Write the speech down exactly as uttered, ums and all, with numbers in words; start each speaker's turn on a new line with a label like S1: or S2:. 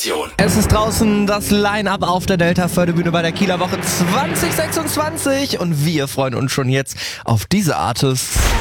S1: Redaktion.
S2: Es ist draußen das Line-Up auf der Delta-Förderbühne bei der Kieler Woche zwanzig sechsundzwanzig und wir freuen uns schon jetzt auf diese Artists.